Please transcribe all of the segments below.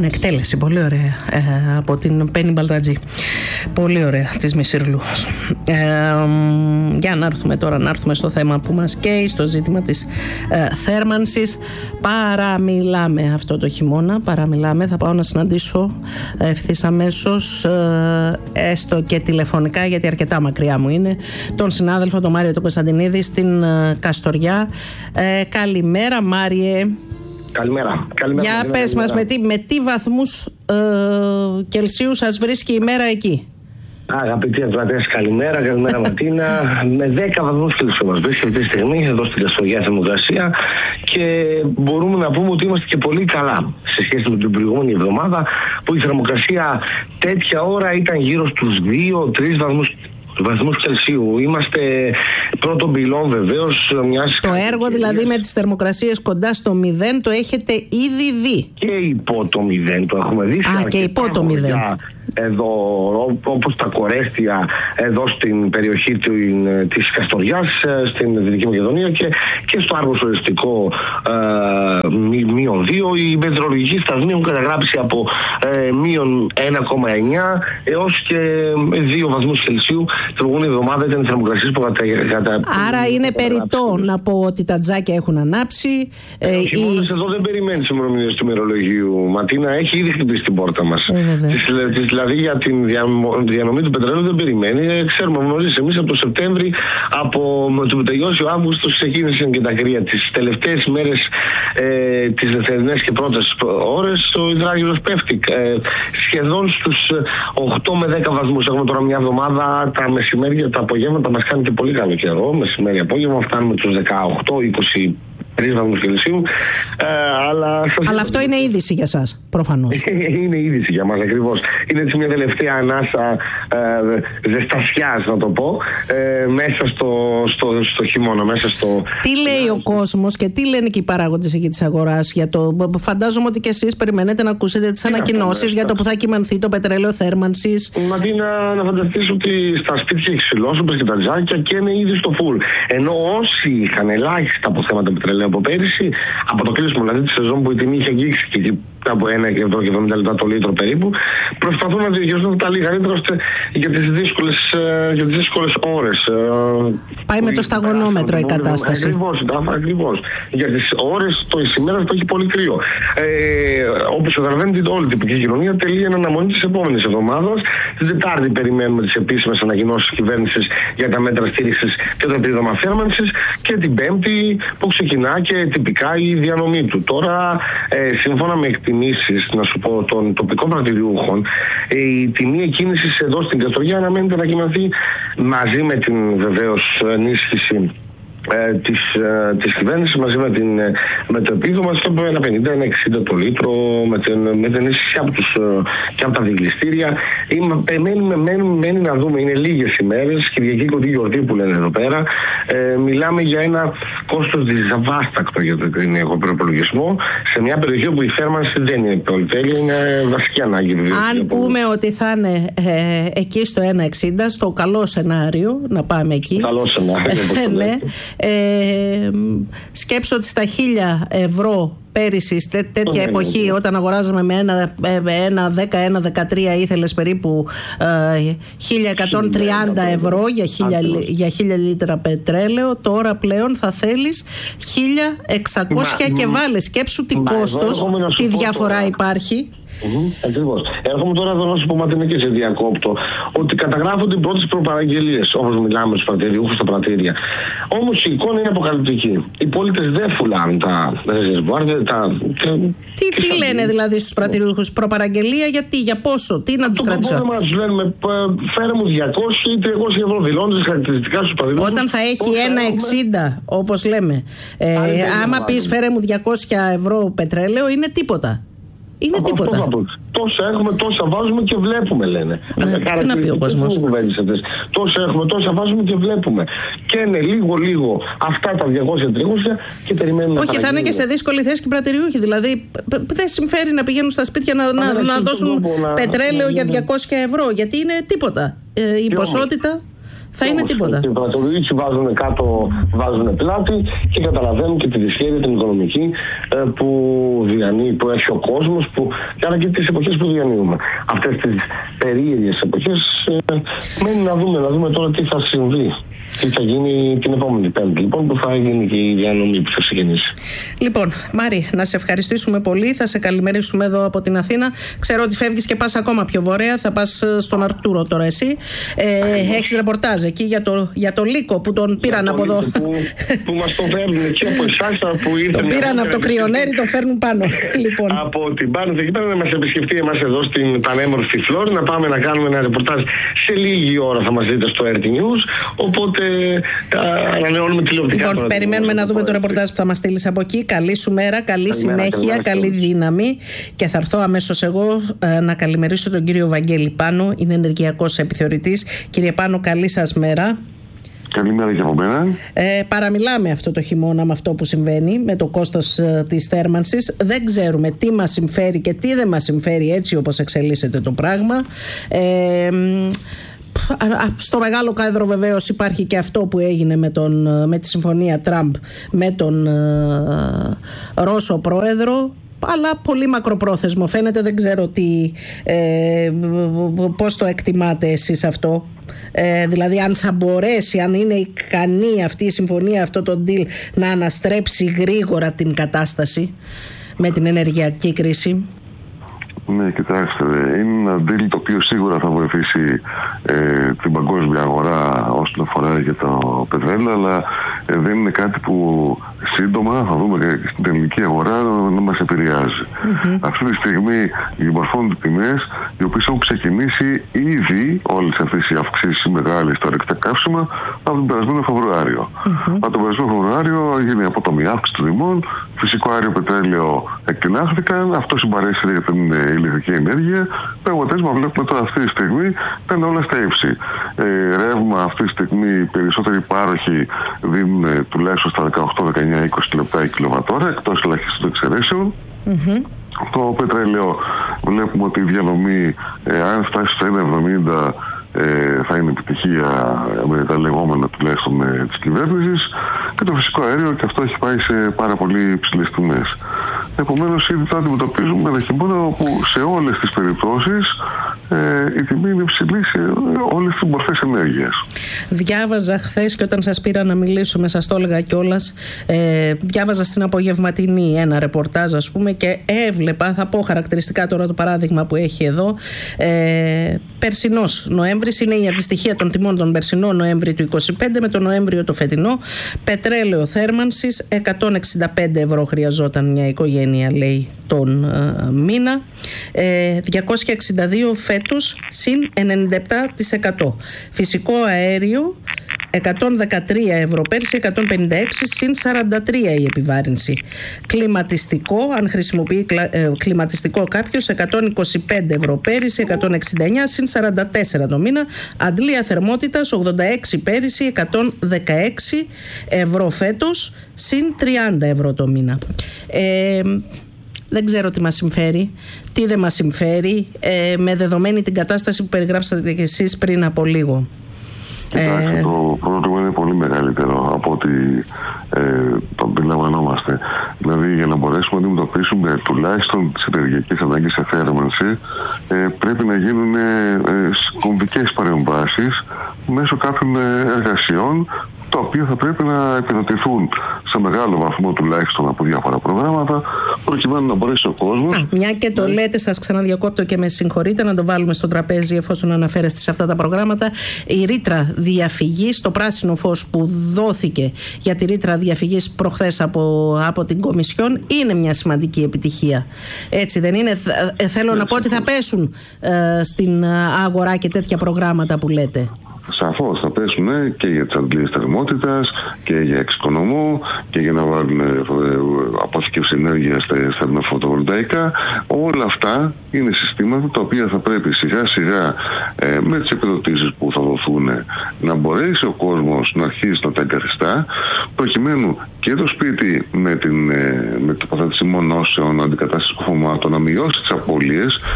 εκτέλεση, πολύ ωραία, από την Πέννη Μπαλτατζή. Πολύ ωραία, της Μισιρλού. Για να έρθουμε στο θέμα που μας καίει, στο ζήτημα της θέρμανσης. Παραμιλάμε αυτό το χειμώνα, θα πάω να συναντήσω ευθύς αμέσως, έστω και τηλεφωνικά, γιατί αρκετά μακριά μου είναι, τον συνάδελφο τον Μάριο τον Κωνσταντινίδη στην Καστοριά. Καλημέρα, Μάριε. Καλημέρα. Για πες μας, με τι βαθμούς Κελσίου σας βρίσκει η μέρα εκεί? Αγαπητοί ακροατές, καλημέρα Ματίνα. Με 10 βαθμούς Κελσίου μας βρίσκει αυτή τη στιγμή εδώ στην Καστοριά θερμοκρασία και μπορούμε να πούμε ότι είμαστε και πολύ καλά σε σχέση με την προηγούμενη εβδομάδα, που η θερμοκρασία τέτοια ώρα ήταν γύρω στους 2-3 βαθμούς Κελσίου. Είμαστε πρώτον πυλών βεβαίως μιας... Το έργο δηλαδή με τις θερμοκρασίες κοντά στο 0 το έχετε ήδη δει? Και υπό το 0 το έχουμε δει. Και υπό το 0. Εδώ, όπως τα Κορέστια, εδώ στην περιοχή της Καστοριάς, στην Δυτική Μακεδονία, και στο Άργος οριστικό -2. Οι μετεωρολογικοί σταθμοί έχουν καταγράψει από -1,9 έως και 2 βαθμούς Κελσίου. Την προηγούμενη εβδομάδα ήταν οι θερμοκρασίες που Άρα είναι περιττό να πω ότι τα τζάκια έχουν ανάψει. Εδώ δεν περιμένει τις ημερομηνίες του ημερολογίου, Ματίνα, έχει ήδη χτυπήσει την πόρτα μας. Δηλαδή για την διανομή του πετρελαίου δεν περιμένει. Ξέρουμε νωρίς εμείς από το Σεπτέμβρη, από το τελειώσει ο Αύγουστος, ξεκίνησαν και τα κρύα. Τις τελευταίες μέρες, τις δευτερινές και πρώτες ώρες, ο υδράγυρος πέφτει σχεδόν στους 8 με 10 βαθμούς. Έχουμε τώρα μια εβδομάδα, τα μεσημέρια, τα απογεύματα μας κάνει και πολύ καλό καιρό. Μεσημέρι, απόγευμα φτάνουμε τους 18-20 βαθμούς Κελσίου. Αλλά αυτό είναι είδηση για σας, προφανώς. Είναι είδηση για μας, ακριβώς. Είναι έτσι μια τελευταία ανάσα ζεστασιάς, να το πω, μέσα στο χειμώνα, μέσα στο... Τι λέει ο κόσμος και τι λένε και οι παράγοντες εκεί της αγοράς για το... Φαντάζομαι ότι και εσείς περιμένετε να ακούσετε τις ανακοινώσεις για το που θα κυμανθεί το πετρέλαιο θέρμανσης. Μαντί να φανταστείς ότι στα σπίτια έχει ξυλόσουπες και τα τζάκια και είναι ήδη στο φουλ. Ενώ όσοι είχαν ελάχιστα αποθέματα πετρελαίου από πέρυσι, από το κλείσιμο δηλαδή τη σεζόν που η τιμή είχε αγγίξει και από 1,70 λεπτά το λίτρο περίπου, προσπαθούν να διαχειριστούν τα λίγα λίτρα ώστε για τις δύσκολες ώρες. Πάει με το σταγονόμετρο η κατάσταση. Ακριβώς. Για τις ώρες το ημέρας που έχει πολύ κρύο. Όπως καταλαβαίνετε, όλη την τοπική κοινωνία τελεί εν αναμονή της επόμενης εβδομάδας. Την Τετάρτη περιμένουμε τις επίσημες ανακοινώσεις της κυβέρνησης για τα μέτρα στήριξης και το επίδομα θέρμανσης, και την Πέμπτη που ξεκινά και τυπικά η διανομή του. Τώρα, σύμφωνα με εκτιμήσεις, να σου πω, των τοπικών πρατηριούχων, η τιμή εκκίνησης εδώ στην Καστοριά αναμένεται να κυμανθεί μαζί με την βεβαίως ενίσχυση της κυβέρνησης, μαζί με το επίδομα στο 1,50-1,60 το λίτρο, με την ενίσχυση και από τα δικλειστήρια. Μένει να δούμε, είναι λίγες ημέρες, Κυριακή Κοντή γιορτή που λένε εδώ πέρα. Μιλάμε για ένα κόστος δυσβάστακτο για τον ελληνικό προπολογισμό, σε μια περιοχή όπου η θέρμανση δεν είναι πολυτέλεια, είναι βασική ανάγκη. Αν πούμε ότι θα είναι εκεί στο 1,60, στο καλό σενάριο, να πάμε εκεί. Καλό σενάριο, ναι. Σκέψω ότι στα 1.000 ευρώ πέρυσι, τέτοια εποχή, όταν αγοράζαμε με ένα 10-13, ήθελες περίπου 1.130 ευρώ για 1.000 λίτρα πετρέλαιο. Τώρα πλέον θα θέλεις 1.600 και βάλε. Σκέψου τι κόστος, τι διαφορά υπάρχει. Ακριβώς. Έρχομαι τώρα εδώ να σου πω, Ματίνα, και σε διακόπτω, ότι καταγράφονται οι πρώτες προπαραγγελίες, όπως μιλάμε στους πρατηριούχους στα πρατήρια. Όμως η εικόνα είναι αποκαλυπτική. Οι πολίτες δεν φουλάνε τα ρεζερβουάρ. Τι λένε δηλαδή στους πρατηριούχους, προπαραγγελία, γιατί, για πόσο, τι να τους κρατήσω? Το πρόβλημα τους λένε, φέρε μου 200 ή 300 ευρώ, δηλώνεις χαρακτηριστικά στους πρατηριούχους. Όταν θα έχει 1,60, όπως λέμε, άμα πεις φέρε μου 200 ευρώ πετρέλαιο, είναι τίποτα. Είναι τίποτα. Τόσα έχουμε, τόσα βάζουμε και βλέπουμε, λένε. Τι να πει ο κόσμος? Τόσα έχουμε, τόσα βάζουμε και βλέπουμε. Και είναι λίγο αυτά τα 200-300 και περιμένουμε. Όχι, θα είναι και σε δύσκολη θέση και πρατηριούχοι. Δηλαδή, δεν συμφέρει να πηγαίνουν στα σπίτια να δώσουν πετρέλαιο για 200 ευρώ, γιατί είναι τίποτα. Η ποσότητα θα είναι τίποτα. Οι πραγματοποιήσεις βάζουν κάτω, βάζουν πλάτη και καταλαβαίνουν και τη δυσχέρεια την οικονομική που έχει ο κόσμος, αλλά και τις εποχές που διανύουμε. Αυτές τις περίεργες εποχές μένει να δούμε τώρα τι θα συμβεί. Τι θα γίνει την επόμενη Πέμπτη, λοιπόν, που θα γίνει και η διανομή που θα ξεκινήσει. Λοιπόν, Μάρη, να σε ευχαριστήσουμε πολύ. Θα σε καλημερίσουμε εδώ από την Αθήνα. Ξέρω ότι φεύγεις και πας ακόμα πιο βορρά. Θα πας στον Αρτούρο τώρα εσύ. Έχεις ρεπορτάζ εκεί για το Λύκο που τον πήραν από εδώ. Που μας το φέρνουν εκεί από εσάς που ήρθαν. Τον πήραν από το Κρυονέρι, τον φέρνουν πάνω. Λοιπόν. Από την πάνω εκεί πέρα να μας επισκεφτεί εμάς εδώ στην πανέμορφη Φλόρη, να πάμε να κάνουμε ένα ρεπορτάζ. Σε λίγη ώρα θα μας δείτε στο RT News. Οπότε ανανεώνουμε τηλεοπτικά. Λοιπόν, περιμένουμε να δούμε το ρεπορτάζ που θα μας στείλεις από εκεί. Καλή σου μέρα, καλή συνέχεια, καλή δύναμη. Και θα έρθω αμέσως εγώ να καλημερίσω τον κύριο Βαγγέλη Πάνο. Είναι ενεργειακός επιθεωρητής. Κύριε Πάνο, καλή σας μέρα. Καλημέρα και από μένα. Παραμιλάμε αυτό το χειμώνα με αυτό που συμβαίνει, με το κόστος της θέρμανσης. Δεν ξέρουμε τι μας συμφέρει και τι δεν μας συμφέρει έτσι όπως εξελίσσεται το πράγμα. Στο Μεγάλο Κάδρο βεβαίως υπάρχει και αυτό που έγινε με τη συμφωνία Τραμπ με τον Ρώσο πρόεδρο, αλλά πολύ μακροπρόθεσμο φαίνεται. Δεν ξέρω πώς το εκτιμάτε εσείς αυτό, δηλαδή αν θα μπορέσει, αν είναι ικανή αυτή η συμφωνία, αυτό το deal να αναστρέψει γρήγορα την κατάσταση με την ενεργειακή κρίση. Ναι, κοιτάξτε, είναι ένα deal το οποίο σίγουρα θα βοηθήσει την παγκόσμια αγορά όσον αφορά για το πετρέλαιο, αλλά δεν είναι κάτι που σύντομα θα δούμε και στην ελληνική αγορά να μας επηρεάζει. Αυτή τη στιγμή διαμορφώνονται τιμές οι οποίες έχουν ξεκινήσει ήδη όλες αυτές οι αυξήσεις μεγάλες στα ορυκτά καύσιμα από τον περασμένο Φεβρουάριο. Από τον περασμένο Φεβρουάριο έγινε απότομη αύξηση των τιμών, φυσικό αέριο, πετρέλαιο εκτινάχθηκαν, αυτό συμπαρέσυρε για την ηλεκτρική ενέργεια. Το αποτέλεσμα βλέπουμε τώρα αυτή τη στιγμή είναι όλα στα ύψη. Ρεύμα αυτή τη στιγμή οι περισσότεροι πάροχοι δίνουν τουλάχιστον στα 18-19-20 λεπτά η κιλοβατόρα, εκτός ελαχίστων εξαιρέσεων. Το πετρέλαιο βλέπουμε ότι η διανομή, αν φτάσει στα 1,70, θα είναι επιτυχία με τα λεγόμενα τουλάχιστον της κυβέρνησης, και το φυσικό αέριο, και αυτό έχει πάει σε πάρα πολύ υψηλές τιμές. Επομένως, ήδη το αντιμετωπίζουμε ένα χειμώνα όπου σε όλες τις περιπτώσεις η τιμή είναι υψηλή σε όλες τις μορφές ενέργειας. Διάβαζα χθες, και όταν σας πήρα να μιλήσουμε, σας το έλεγα κιόλας, διάβαζα στην απογευματινή ένα ρεπορτάζ, ας πούμε, και έβλεπα, θα πω χαρακτηριστικά τώρα το παράδειγμα που έχει εδώ, περσινός Νοέμβρης, είναι η αντιστοιχεία των τιμών των περσινών Νοέμβρη του 25 με τον Νοέμβριο το φετινό. Πετρέλαιο θέρμανσης 165 ευρώ χρειαζόταν μια οικογένεια, λέει, τον μήνα, 262 φέτος, συν 97%. Φυσικό αέριο 113 ευρώ πέρσι, 156 συν 43 η επιβάρυνση. Κλιματιστικό, αν χρησιμοποιεί κλιματιστικό κάποιος, 125 ευρώ πέρσι, 169 συν 44 το μήνα. Αντλία θερμότητας 86 πέρσι, 116 ευρώ φέτος, συν 30 ευρώ το μήνα. Δεν ξέρω τι μας συμφέρει, τι δεν μας συμφέρει, με δεδομένη την κατάσταση που περιγράψατε και εσείς πριν από λίγο. Κοιτάξτε, το πρόβλημα είναι πολύ μεγαλύτερο από ό,τι το αντιλαμβανόμαστε. Δηλαδή, για να μπορέσουμε να αντιμετωπίσουμε τουλάχιστον τις ενεργειακές ανάγκες σε θέρμανση, πρέπει να γίνουν κομβικές παρεμβάσεις μέσω κάποιων εργασιών, τα οποία θα πρέπει να επιδοτηθούν σε μεγάλο βαθμό τουλάχιστον από διάφορα προγράμματα, προκειμένου να μπορέσει ο κόσμος. Μια και το λέτε, σας ξαναδιακόπτω και με συγχωρείτε, να το βάλουμε στο τραπέζι εφόσον αναφέρεστε σε αυτά τα προγράμματα. Η ρήτρα διαφυγής, το πράσινο φως που δόθηκε για τη ρήτρα διαφυγής προχθές από την Κομισιόν, είναι μια σημαντική επιτυχία. Έτσι δεν είναι? Θέλω να πω ότι θα πέσουν στην αγορά και τέτοια προγράμματα που λέτε. Σαφώς θα πέσουν και για τις αντλίες θερμότητας και για εξοικονομώ και για να βάλουν αποθηκεύση ενέργειας στα φωτοβολταϊκά. Όλα αυτά είναι συστήματα τα οποία θα πρέπει σιγά σιγά με τις επιδοτήσεις που θα δοθούν να μπορέσει ο κόσμος να αρχίσει να τα εγκαθιστά, προκειμένου και το σπίτι με τοποθέτηση μονώσεων, αντικατάσταση κοφωμάτων να μειώσει τις απώλειες,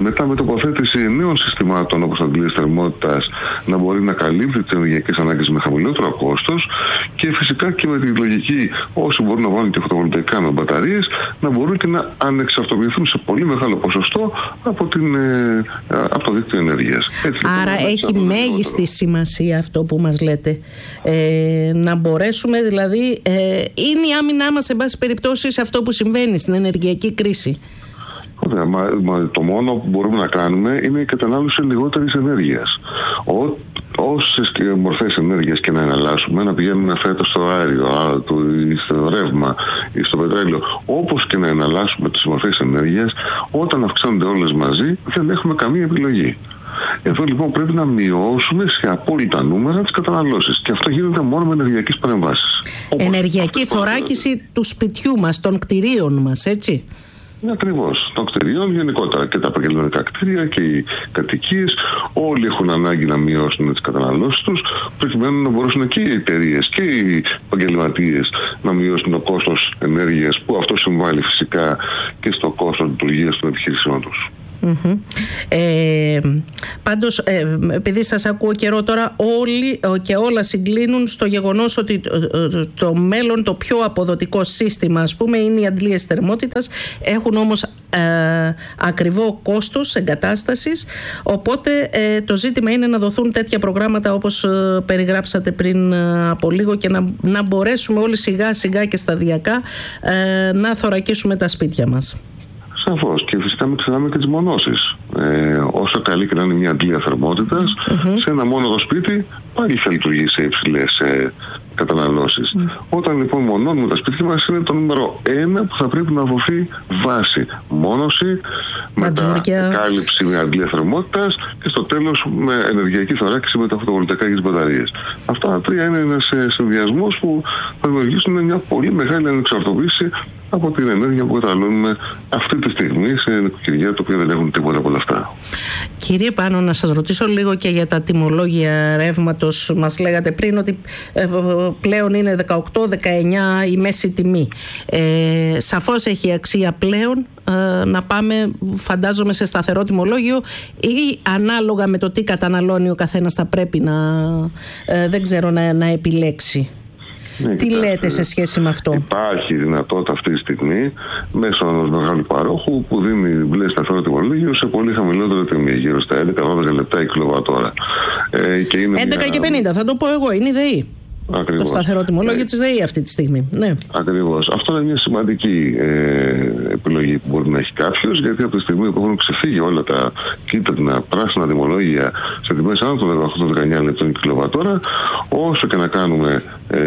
μετά με τοποθέτηση νέων συστημάτων όπως αντλίες θερμότητας να μπορεί να καλύπτει τις ενεργειακές ανάγκες με χαμηλότερο κόστος, και φυσικά και με τη λογική όσοι μπορούν να βάλουν και φωτοβολταϊκά με μπαταρίες να μπορούν και να ανεξαρτοποιηθούν σε πολύ μεγάλο ποσοστό από το δίκτυο ενέργειας. Άρα έχει μέγιστη σημασία αυτό που μας λέτε, να μπορέσουμε δηλαδή, είναι η άμυνά μας σε πάση περιπτώσει σε αυτό που συμβαίνει στην ενεργειακή κρίση. Ωραία, το μόνο που μπορούμε να κάνουμε είναι η κατανάλωση λιγότερης ενέργειας. Όσες μορφές ενέργειας και να εναλλάσσουμε, να πηγαίνουμε φέτος στο αέριο, στο ρεύμα ή στο πετρέλαιο, όπως και να εναλλάσσουμε τις μορφές ενέργειας, όταν αυξάνονται όλες μαζί δεν έχουμε καμία επιλογή. Εδώ λοιπόν πρέπει να μειώσουμε σε απόλυτα νούμερα τις καταναλώσεις, και αυτό γίνεται μόνο με ενεργειακές παρεμβάσεις. Ενεργειακή θωράκιση του σπιτιού μας, των κτηρίων μας, έτσι. Ακριβώς. Των κτηρίων γενικότερα, και τα επαγγελματικά κτίρια και οι κατοικίες, όλοι έχουν ανάγκη να μειώσουν τις καταναλώσεις τους, προκειμένου να μπορέσουν και οι εταιρείες και οι επαγγελματίες να μειώσουν το κόστος ενέργειας, που αυτό συμβάλλει φυσικά και στο κόστος λειτουργίας των επιχειρήσεων τους. Πάντως, επειδή σας ακούω καιρό τώρα, όλοι και όλα συγκλίνουν στο γεγονός ότι το μέλλον, το πιο αποδοτικό σύστημα, ας πούμε, είναι οι αντλίες θερμότητας. Έχουν όμως ακριβό κόστος εγκατάστασης, οπότε το ζήτημα είναι να δοθούν τέτοια προγράμματα όπως περιγράψατε πριν από λίγο, και να μπορέσουμε όλοι σιγά σιγά και σταδιακά να θωρακίσουμε τα σπίτια μας. Σαφώς, και φυσικά μην ξεχνάμε και τις μονώσεις. Όσο καλή και να είναι μια αντλία θερμότητας, σε ένα μόνο σπίτι πάλι θα λειτουργεί σε υψηλές καταναλώσεις. Όταν λοιπόν μονώνουμε τα σπίτια μας, είναι το νούμερο 1 που θα πρέπει να δοθεί βάση. Μόνωση, μετά κάλυψη με αντλία θερμότητας και στο τέλος με ενεργειακή θωράκιση με τα φωτοβολταϊκά και τις μπαταρίες. Αυτά τα τρία είναι ένας συνδυασμός που θα δημιουργήσουν μια πολύ μεγάλη ανεξαρτοποίηση από την ενέργεια που καταναλώνουμε αυτή τη στιγμή σε νοικοκυριά τα οποία δεν έχουν τίποτα από όλα αυτά. Κύριε Πάνο, να σας ρωτήσω λίγο και για τα τιμολόγια ρεύματος. Μας λέγατε πριν ότι πλέον είναι 18-19 η μέση τιμή. Σαφώς έχει αξία πλέον να πάμε, φαντάζομαι, σε σταθερό τιμολόγιο, ή ανάλογα με το τι καταναλώνει ο καθένας θα πρέπει δεν ξέρω, να επιλέξει. Τι λέτε σε σχέση με αυτό? Υπάρχει δυνατότητα αυτή τη στιγμή μέσω ενός μεγάλου παρόχου που δίνει μπλε σταθερό τιμολόγιο σε πολύ χαμηλότερο τιμή, γύρω στα 11-12 λεπτά η κιλοβατόρα. 11 και 50, θα το πω εγώ, είναι η ΔΕΗ. Ακριβώς. Το σταθερό τιμολόγιο της ΔΕΗ αυτή τη στιγμή. Ναι. Ακριβώς. Αυτό είναι μια σημαντική επιλογή που μπορεί να έχει κάποιος, γιατί από τη στιγμή που έχουν ξεφύγει όλα τα κίτρινα, πράσινα τιμολόγια σε τιμές άνω των 18-19 λεπτών κιλοβατόρα, όσο και να κάνουμε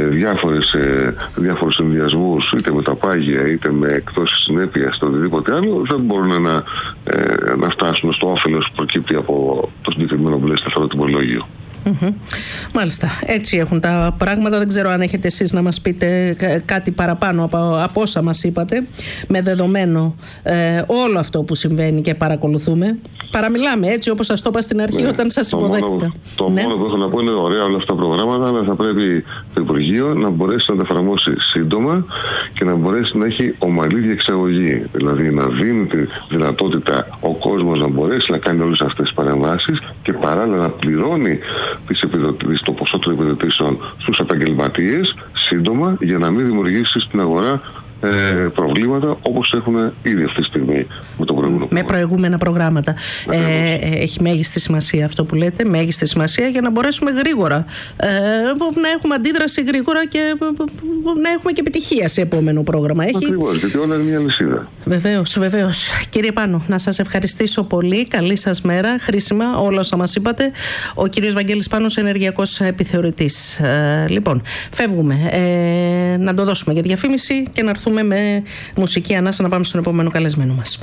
διάφορους συνδυασμούς, είτε με τα πάγια είτε με εκτόσεις συνέπειας είτε οτιδήποτε άλλο, δεν μπορούν να φτάσουν στο όφελος που προκύπτει από το συγκεκριμένο μπλε σταθερό τιμολόγιο. Μάλιστα, έτσι έχουν τα πράγματα. Δεν ξέρω αν έχετε εσείς να μας πείτε κάτι παραπάνω από όσα μας είπατε, με δεδομένο όλο αυτό που συμβαίνει και παρακολουθούμε. Παραμιλάμε, έτσι όπως σας το είπα στην αρχή, όταν σας υποδέχτηκα. Το μόνο που έχω να πω είναι ωραία όλα αυτά τα προγράμματα, αλλά θα πρέπει το Υπουργείο να μπορέσει να τα εφαρμόσει σύντομα και να μπορέσει να έχει ομαλή διεξαγωγή. Δηλαδή να δίνει τη δυνατότητα ο κόσμος να μπορέσει να κάνει όλες αυτές τις παρεμβάσεις και παράλληλα να πληρώνει το ποσό των επιδοτήσεων στους επαγγελματίες σύντομα, για να μην δημιουργήσει στην αγορά προβλήματα όπως έχουν ήδη αυτή τη στιγμή με προηγούμενα προγράμματα. Έχει μέγιστη σημασία αυτό που λέτε, μέγιστη σημασία, για να μπορέσουμε γρήγορα να έχουμε αντίδραση γρήγορα και να έχουμε και επιτυχία σε επόμενο πρόγραμμα. Ακριβώς, γιατί όλα είναι μια λυσίδα. Βεβαίως. Κύριε Πάνο, να σας ευχαριστήσω πολύ. Καλή σας μέρα, χρήσιμα όλα όσα μας είπατε. Ο κύριος Βαγγέλης Πάνος, ενεργειακός επιθεωρητής. Λοιπόν, φεύγουμε. Να το δώσουμε για διαφήμιση και να έρθουμε με μουσική ανάσα να πάμε στον επόμενο καλεσμένο μας.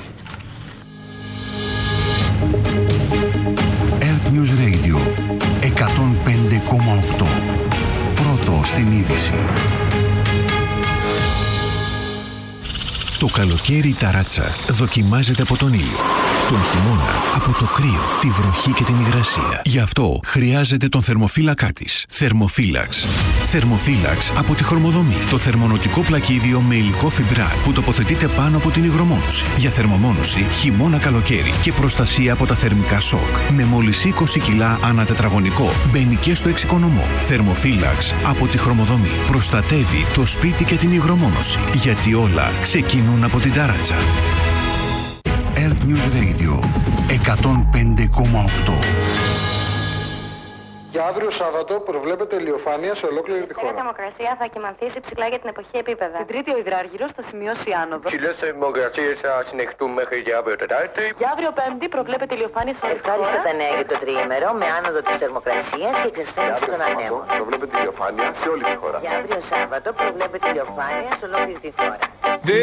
Earth News Radio 105,8. Πρώτο στην είδηση. Το καλοκαίρι η ταράτσα δοκιμάζεται από τον ήλιο. Τον χειμώνα από το κρύο, τη βροχή και την υγρασία. Γι' αυτό χρειάζεται τον θερμοφύλακά της. Θερμοφύλαξ. Θερμοφύλαξ από τη Χρωμοδομή. Το θερμονοτικό πλακίδιο με υλικό φιμπράρ που τοποθετείται πάνω από την υγρομόνωση. Για θερμομόνωση χειμώνα-καλοκαίρι και προστασία από τα θερμικά σοκ. Με μόλις 20 κιλά ανά τετραγωνικό. Μπαίνει και στο εξοικονομό. Θερμοφύλαξ από τη Χρωμοδομή. Προστατεύει το σπίτι και την υγρομόνωση. Γιατί όλα ξεκινούν από την ταράτσα. Earth News Radio 105,8. Για αύριο Σάββατο προβλέπεται ηλιοφάνεια σε ολόκληρη τη χώρα. Η θερμοκρασία θα κυμανθήσει ψηλά για την εποχή επίπεδα. Την Τρίτη ο υδράργυρος θα σημειώσει άνοδο. Ψηλές θερμοκρασίες θα συνεχιστούν μέχρι και αύριο Τετάρτη. Για αύριο Πέμπτη προβλέπεται ηλιοφάνεια σε όλη τη χώρα. Ευχάριστα τα νέα για το τριήμερο με άνοδο της θερμοκρασίας και εξασθένηση των ανέμων. Προβλέπεται ηλιοφάνεια σε όλη τη χώρα. Για αύριο Σάββατο προβλέπεται ηλιοφάνεια σε ολόκληρη τη χώρα.